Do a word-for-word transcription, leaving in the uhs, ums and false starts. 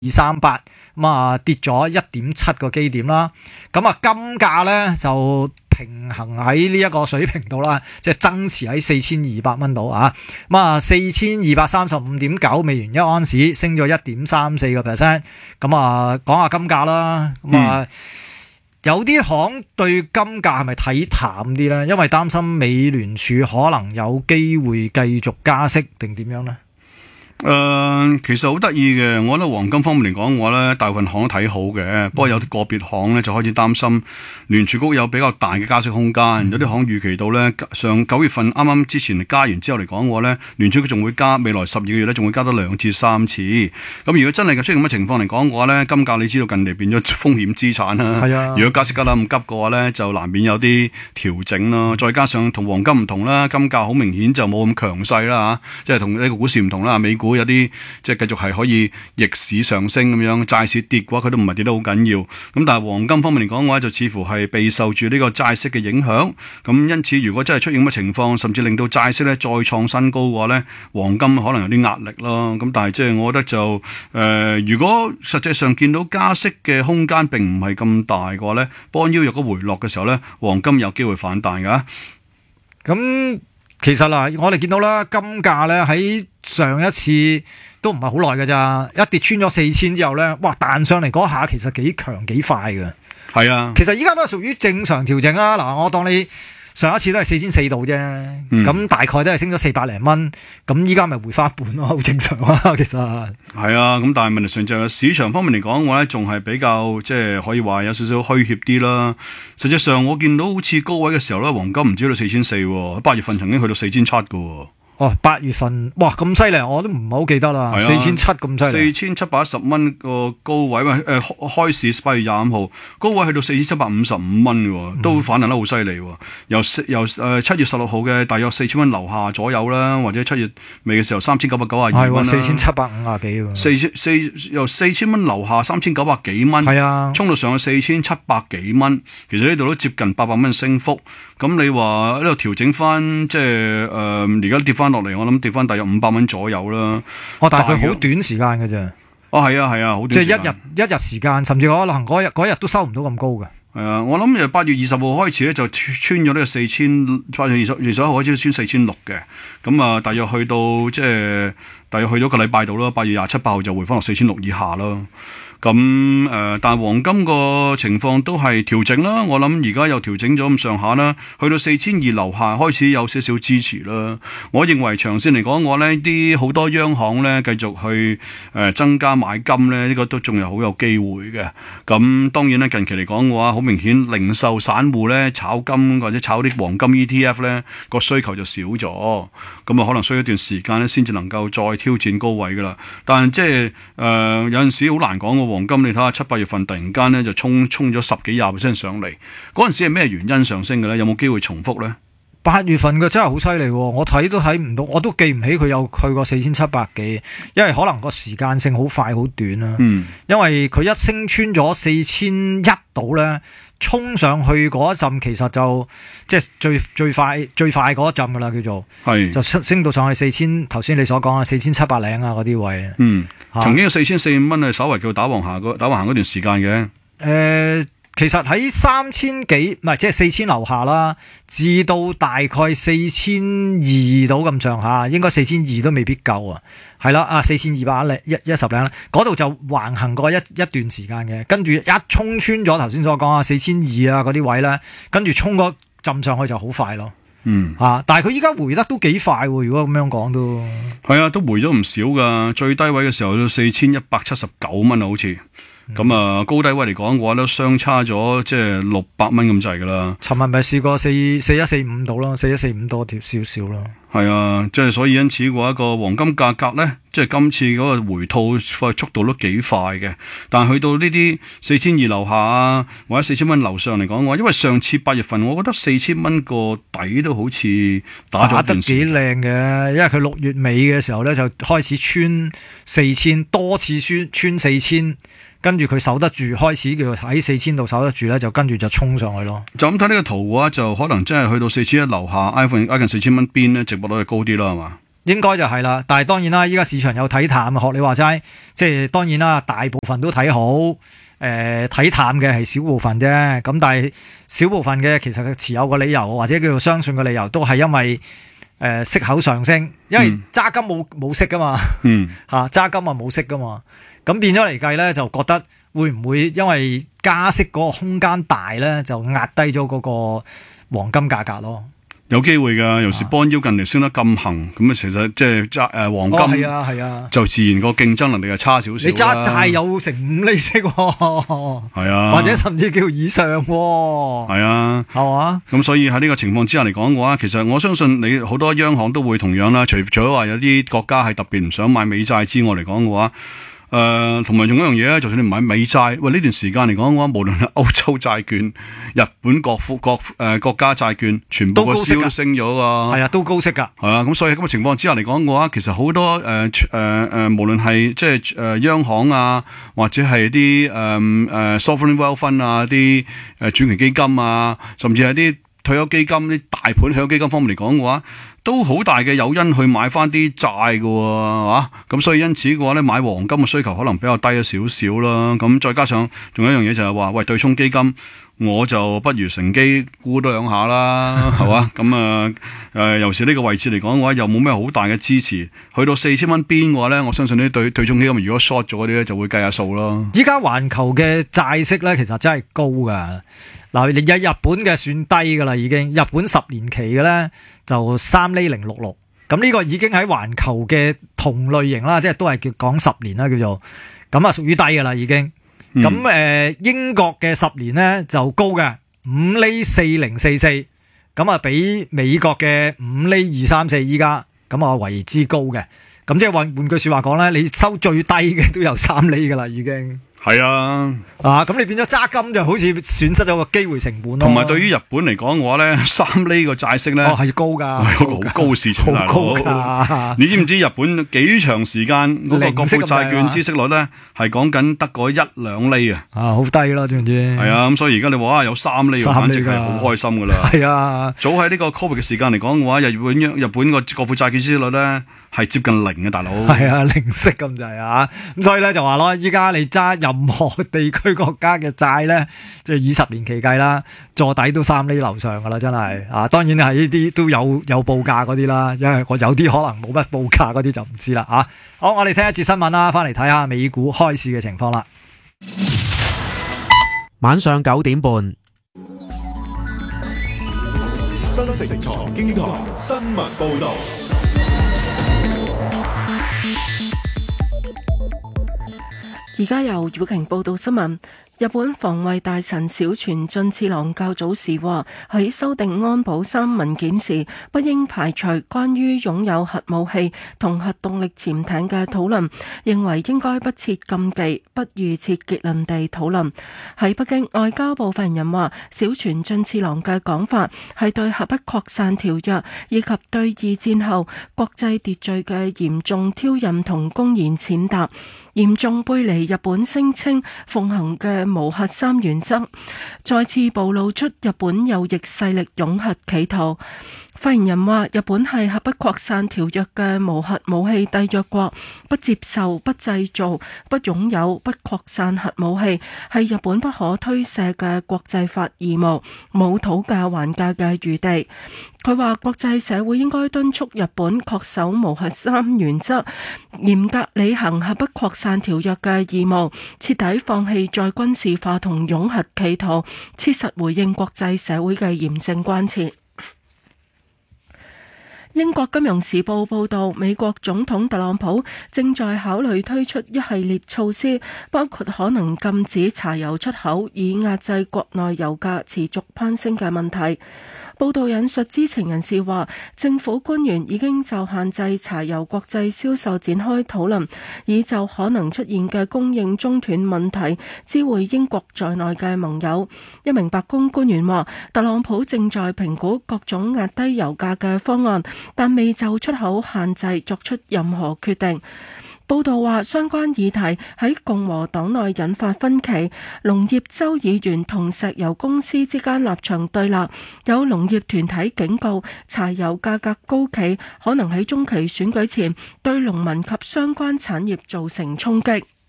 二三八，咁啊跌咗一點七個基點啦。咁啊金價咧就平衡喺呢一個水平度啦，即係增持喺四千二百蚊度啊。咁啊四千二百三十五點九美元一盎司，升咗一點三四個 percent。咁啊講下金價啦，咁啊。嗯有啲行對金價係咪睇淡啲呢？因為擔心美聯儲可能有機會繼續加息定點樣呢？ 誒、呃，其實好得意嘅，我覺得黃金方面嚟講，我咧大部分行都睇好嘅，不過有啲個別行咧就開始擔心聯儲局有比較大嘅加息空間，嗯、有啲行預期到咧上九月份啱啱之前加完之後嚟講嘅話咧，聯儲局仲會加未來十二個月咧仲會加多兩至三次。咁如果真係出現咁嘅情況嚟講嘅話咧，金價你知道近嚟變咗風險資產啦。係啊，如果加息加得咁急嘅話咧，就難免有啲調整咯。再加上同黃金唔同啦，金價好明顯就冇咁強勢啦嚇，即係同呢個股市唔同啦，美股有啲即係繼續係可以逆市上升咁樣，債市跌嘅話佢都唔係跌得好緊要。咁但係黃金方面嚟講嘅話，就似乎係備受住呢個債息嘅影響。咁因此，如果真係出現咁嘅情況，甚至令到債息咧再創新高嘅話咧，黃金可能有啲壓力咯。咁但係即係我覺得就誒、呃，如果實際上見到加息嘅空間並唔係咁大嘅話咧，bond yield若果回落嘅時候咧，黃金有機會反彈㗎。 咁其實嗱，我哋見到啦，金價咧喺上一次都唔係好耐㗎咋，一跌穿咗四千之後咧，哇彈上嚟嗰下其實幾強幾快㗎。 係啊， 其實依家都係屬於正常調整啊。嗱，我當你上一次都係四千四度啫，咁、嗯、大概都係升咗四百零蚊，咁依家咪回翻一半咯，好正常啊。其實係啊，咁但係問題上就係市場方面嚟講，我咧仲係比較即係可以話有少少虛怯啲啦。實際上我見到好似高位嘅時候咧，黃金唔知到四千四，八月份曾經去到四千七㗎。 哦，八月份哇咁犀利，我都唔係好記得啦。四千七咁犀利， 四千七百一十蚊個高位，喂、呃、誒開市八月廿五號高位去到四千七百五十五蚊嘅，都反彈得好犀利。由由誒七月十六號嘅大約四千蚊樓下左右啦，或者七月尾嘅時候三千九百九十二蚊啦， 四千七百五十幾喎。 四千四由四千蚊樓下三千九百幾蚊，係啊，衝到上去四千七百幾蚊，其實呢度都接近八百蚊升幅。咁你話呢度調整翻，即係誒而家跌翻落嚟，我諗跌翻大約五百蚊左右啦。 哦，但係佢好短時間嘅啫。 哦，係啊，係啊，好短時間。即係一日一日時間，甚至可能嗰日嗰日都收唔到咁高嘅。 係啊，我諗誒八月二十號開始咧就穿咗呢個四千，八月二十二十一號開始穿四千六嘅。咁啊，大約去到即係大約去咗個禮拜度啦。八月廿七八號就回翻落四千六以下啦。咁誒、呃，但係黃金個情況都係調整啦。我諗而家又調整咗咁上下啦，去到四千二樓下開始有少少支持啦。我認為長線嚟講，我呢啲好多央行呢繼續去誒、呃、增加買金呢，呢、呢個都仲有好有機會嘅。咁當然咧，近期嚟講嘅話，好明顯零售散戶呢炒金或者炒啲黃金 E T F 呢個需求就少咗。咁啊，可能需要一段時間呢先至能夠再挑戰高位噶啦。但係即係誒有陣時好難講嘅。黃金你睇下七八月份突然間咧就衝衝咗十幾廿 percent 上嚟，嗰陣時係咩原因上升嘅咧？有冇機會重複咧？ 八月份嘅真係好犀利，我睇都睇唔到，我都記唔起佢有去過四千七百幾，因為可能個時間性好快好短啦。嗯，因為佢一升穿咗四千一度咧，衝上去嗰一陣其實就即係最最快最快嗰一陣噶啦，叫做係就升升到上去四千，頭先你所講啊，四千七百零啊嗰啲位。嗯，啊、曾經有四千四五蚊係稍為叫打橫行嗰打橫行嗰段時間嘅。誒、呃。其實喺三千幾唔係即係四千樓下啦，至到大概四千二到咁上下，應該四千二都未必夠啊。係啦，啊四千二百一一十零嗰度就橫行過一一段時間嘅，跟住一衝穿咗頭先所講啊四千二啊嗰啲位咧，跟住衝個浸上去就好快咯。嗯，啊，但係佢依家回得都幾快喎，如果咁樣講都係啊，都回咗唔少噶，最低位嘅時候都四千一百七十九蚊啊，好似。咁啊、嗯，高低位嚟講嘅話都相差咗即係六百蚊咁滯噶啦。尋日咪試過四四一四五度咯，四一四五多條少少咯。係啊，即係所以因此嘅話，一個黃金價格咧，即係今次嗰個回吐速度都幾快嘅。但係去到呢啲四千二樓下啊，或者四千蚊樓上嚟講嘅話，因為上次八月份我覺得四千蚊個底都好似打咗得幾靚嘅，因為佢六月尾嘅時候咧就開始穿四千，多次穿穿四千。跟住佢守得住，開始叫喺四千度守得住咧，就跟住就衝上去咯。就咁睇呢個圖嘅話，就可能真係去到四千一樓下，iPhone 挨近四千蚊邊咧，直播率係高啲啦，係嘛？ 應該就係啦，但係當然啦，依家市場有睇淡，學你話齋，即係當然啦，大部分都睇好，誒、呃、睇淡嘅係少部分啫。咁但係少部分嘅其實佢持有個理由或者叫做相信嘅理由，都係因為誒、呃、息口上升，因為揸金冇冇息噶嘛， 嗯嚇揸金啊冇息噶嘛，咁變咗嚟計咧，就覺得會唔會因為加息嗰個空間大咧，就壓低咗嗰個黃金價格咯。 有機會㗎，尤其是邦腰近嚟升得咁行，咁啊其實即係揸誒黃金， 係啊係啊， 就自然個競爭能力係差少少。 你揸債有成五厘息喎，係啊，或者甚至叫以上喎， 係啊， 係嘛？ 咁所以喺呢個情況之下嚟講嘅話，其實我相信你好多央行都會同樣啦，除除咗話有啲國家係特別唔想買美債之外嚟講嘅話。誒，同埋仲有一樣嘢咧，就算你唔買美債，喂呢段時間嚟講嘅話，無論係歐洲債券、日本國庫國誒、呃、國家債券，全部個銷都升咗噶， 係啊，都高息噶， 係啊，咁所以咁嘅情況之下嚟講嘅話，其實好多誒誒誒，無論係即係誒央行啊，或者係啲誒誒 sovereign wealth fund 啊，啲誒主權基金啊，甚至係啲退休基金啲大盤退休基金方面嚟講嘅話，都好大嘅誘因去買翻啲債嘅喎，嚇咁所以因此嘅話咧，買黃金嘅需求可能比較低咗少少啦。咁再加上仲有一樣嘢就係話，喂對沖基金，我就不如乘機沽多兩下啦，係嘛？咁啊誒，尤其是呢個位置嚟講嘅話，又冇咩好大嘅支持，去到四千蚊邊嘅話咧，我相信呢對對沖基金如果 short 咗嗰啲咧，就會計下數咯。 依家環球嘅債息咧，其實真係高㗎。嗱，你有日本嘅算低噶啦，已經日本十年期嘅咧就三厘零六六，咁呢個已經喺環球嘅同類型啦，即係都係叫講十年啦，叫做咁啊，屬於低噶啦已經。咁誒、嗯呃，英國嘅十年咧就高嘅五厘四零四四，咁啊比美國嘅五厘二三四依家咁啊為之高嘅。咁即係換換句說話講咧，你收最低嘅都有三厘噶啦，已經。 係啊， 啊咁你變咗揸金就好似損失咗個機會成本咯。同埋對於日本嚟講嘅話咧，三厘個債息咧， 哦係高㗎， 係一個好高市場， 好高㗎。 你知唔知日本幾長時間嗰個國庫債券孳息率咧係講緊得嗰一兩厘啊？ 啊，好低咯，知唔知？ 係啊，咁所以而家你話有三厘， 三厘簡直係好開心㗎啦。 係啊， 早喺呢個 Covid 嘅時間嚟講嘅話，日本日本個國庫債券孳息率咧係接近零嘅，大佬。 係啊，零息咁滯啊！咁所以咧就話咯，依家你揸任何地區國家嘅債咧，即係以十年期計啦，坐底都三厘樓上噶啦，真係啊！當然係呢啲都有有報價嗰啲啦，因為我有啲可能冇乜報價嗰啲就唔知啦啊！好，我哋聽一節新聞啦，翻嚟睇下美股開市嘅情況啦。 晚上九點半， 新城財經台新聞報道。 而家由葉瓊報道新聞。日本防衛大臣小泉進次郎較早時話，喺修訂安保三文件時，不應排除關於擁有核武器同核動力潛艇嘅討論，認為應該不設禁忌，不預設結論地討論。喺北京，外交部發言人話，小泉進次郎嘅講法係對核不擴散條約以及對二戰後國際秩序嘅嚴重挑釁同公然踐踏，嚴重背離日本聲稱奉行嘅無核三原則，再次暴露出日本右翼勢力擁核企圖。發言人話，日本係核不擴散條約嘅無核武器締約國，不接受、不製造、不擁有、不擴散核武器，係日本不可推卸嘅國際法義務，冇討價還價嘅餘地。佢話，國際社會應該敦促日本恪守無核三原則，嚴格履行核不擴散條約嘅義務，徹底放棄再軍事化同擁核企圖，切實回應國際社會嘅嚴正關切。英國金融時報報道，美國總統特朗普正在考慮推出一系列措施，包括可能禁止柴油出口，以壓制國內油價持續攀升嘅問題。報道引述知情人士話，政府官員已經就限制柴油國際銷售展開討論，以就可能出現嘅供應中斷問題知會英國在內嘅盟友。一名白宮官員話，特朗普正在評估各種壓低油價嘅方案，但未就出口限制作出任何決定。 報道話，相關議題喺共和黨內引發分歧，農業州議員同石油公司之間立場對立，有農業團體警告柴油價格高企，可能喺中期選舉前對農民及相關產業造成衝擊。